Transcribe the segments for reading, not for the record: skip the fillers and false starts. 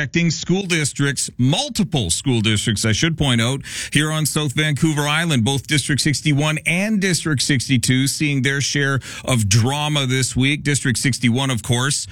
affecting school districts, multiple school districts, I should point out, here on South Vancouver Island. Both District 61 and District 62 seeing their share of drama this week. District 61, of course,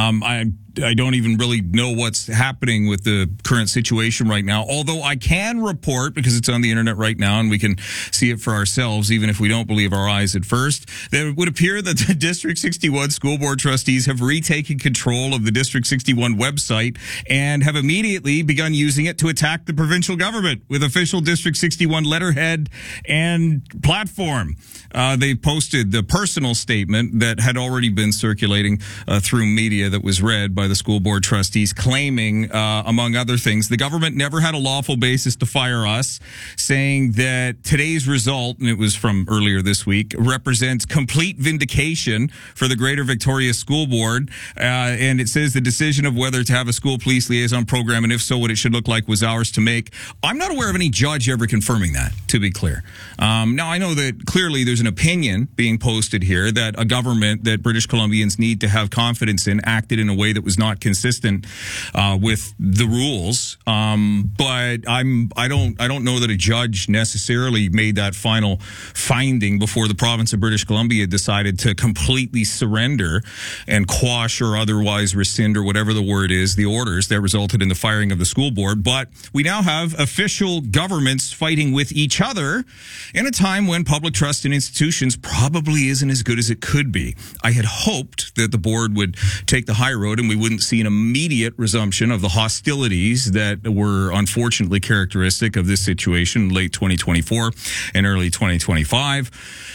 I don't even really know what's happening with the current situation right now, although I can report, because it's on the internet right now and we can see it for ourselves, even if we don't believe our eyes at first, that it would appear that the District 61 school board trustees have retaken control of the District 61 website and have immediately begun using it to attack the provincial government with official District 61 letterhead and platform. They posted the personal statement that had already been circulating through media that was read by the school board trustees, claiming, among other things, the government never had a lawful basis to fire us, saying that today's result, and it was from earlier this week, represents complete vindication for the Greater Victoria School Board. And it says the decision of whether to have a school police liaison program, and if so, what it should look like, was ours to make. I'm not aware of any judge ever confirming that, to be clear. Now, I know that clearly there's an opinion being posted here that a government that British Columbians need to have confidence in acted in a way that was not consistent with the rules. But I don't know that a judge necessarily made that final finding before the province of British Columbia decided to completely surrender and quash or otherwise rescind, or whatever the word is, the orders that resulted in the firing of the school board. But we now have official governments fighting with each other in a time when public trust in institutions probably isn't as good as it could be. I had hoped that the board would take the high road and we wouldn't see an immediate resumption of the hostilities that were unfortunately characteristic of this situation in late 2024 and early 2025.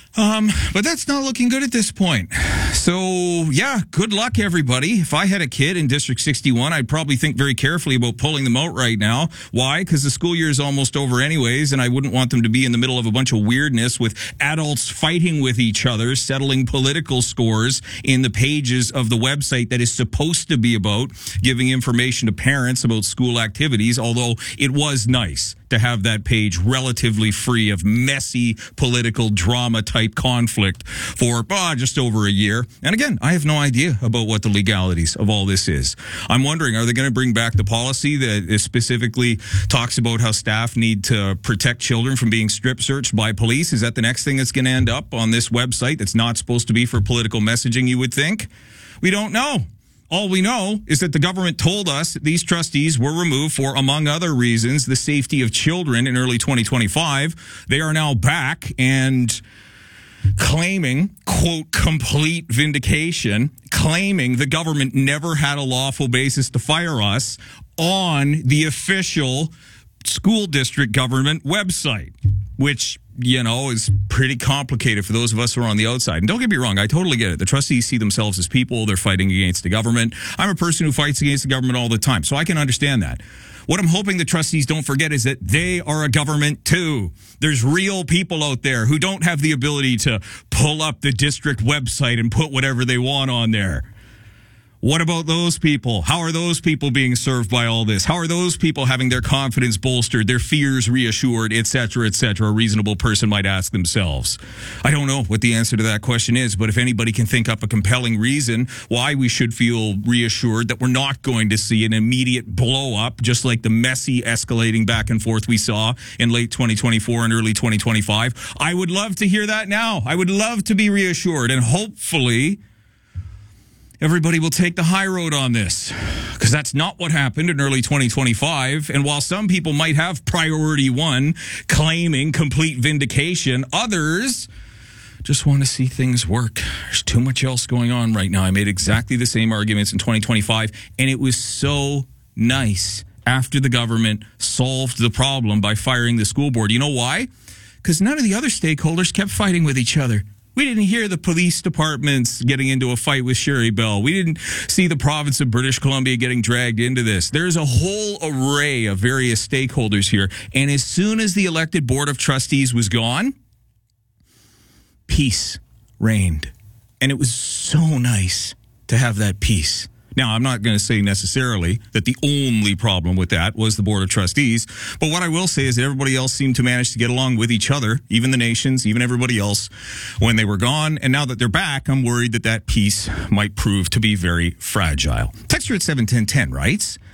But that's not looking good at this point. So, yeah, good luck, everybody. If I had a kid in District 61, I'd probably think very carefully about pulling them out right now. Why? Because the school year is almost over anyways, and I wouldn't want them to be in the middle of a bunch of weirdness with adults fighting with each other, settling political scores in the pages of the website that is supposed to be about giving information to parents about school activities, although it was nice to have that page relatively free of messy political drama type conflict for just over a year. And again, I have no idea about what the legalities of all this is. I'm wondering, are they going to bring back the policy that specifically talks about how staff need to protect children from being strip searched by police? Is that the next thing that's going to end up on this website that's not supposed to be for political messaging, you would think? We don't know. All we know is that the government told us that these trustees were removed for, among other reasons, the safety of children in early 2025. They are now back and claiming, quote, complete vindication, claiming the government never had a lawful basis to fire us on the official school district government website, which, you know, is pretty complicated for those of us who are on the outside. And don't get me wrong, I totally get it. The trustees see themselves as people. They're fighting against the government. I'm a person who fights against the government all the time, so I can understand that. What I'm hoping the trustees don't forget is that they are a government too. There's real people out there who don't have the ability to pull up the district website and put whatever they want on there. What about those people? How are those people being served by all this? How are those people having their confidence bolstered, their fears reassured, etc., etc.? A reasonable person might ask themselves. I don't know what the answer to that question is, but if anybody can think up a compelling reason why we should feel reassured that we're not going to see an immediate blow up, just like the messy escalating back and forth we saw in late 2024 and early 2025, I would love to hear that now. I would love to be reassured, and hopefully everybody will take the high road on this, because that's not what happened in early 2025. And while some people might have priority one, claiming complete vindication, others just want to see things work. There's too much else going on right now. I made exactly the same arguments in 2025, and it was so nice after the government solved the problem by firing the school board. You know why? Because none of the other stakeholders kept fighting with each other. We didn't hear the police departments getting into a fight with Sherry Bell. We didn't see the province of British Columbia getting dragged into this. There's a whole array of various stakeholders here. And as soon as the elected board of trustees was gone, peace reigned. And it was so nice to have that peace. Now, I'm not going to say necessarily that the only problem with that was the Board of Trustees, but what I will say is that everybody else seemed to manage to get along with each other, even the nations, even everybody else, when they were gone. And now that they're back, I'm worried that that peace might prove to be very fragile. Texture at 71010 writes,